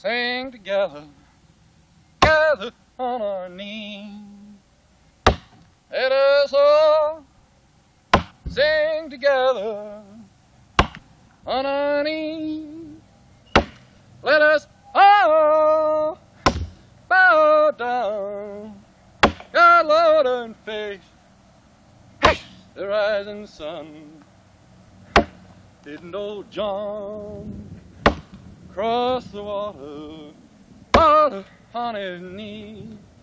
sing together, gather on our knees. Let us all sing together on our knees. Let us all bow down, God, Lord, and face the rising sun. Didn't old John cross the water on his knees?